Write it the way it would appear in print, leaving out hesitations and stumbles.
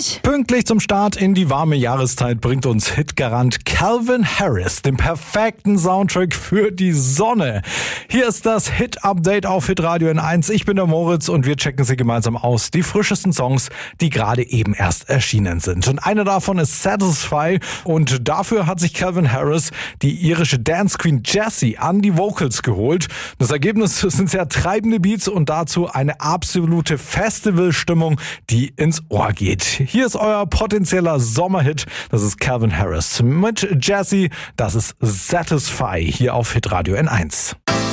Pünktlich. Pünktlich zum Start in die warme Jahreszeit bringt uns Hitgarant Calvin Harris den perfekten Soundtrack für die Sonne. Hier ist das Hit-Update auf Hitradio N1. Ich bin der Moritz und wir checken sie gemeinsam aus. Die frischesten Songs, die gerade eben erst erschienen sind. Und eine davon ist Satisfy und dafür hat sich Calvin Harris die irische Dance Queen Jessie an die Vocals geholt. Das Ergebnis sind sehr treibende Beats und dazu eine absolute Festivalstimmung, die ins Ohr geht. Hier ist euer potenzieller Sommerhit. Das ist Calvin Harris mit Jessie. Das ist Satisfy hier auf Hitradio N1.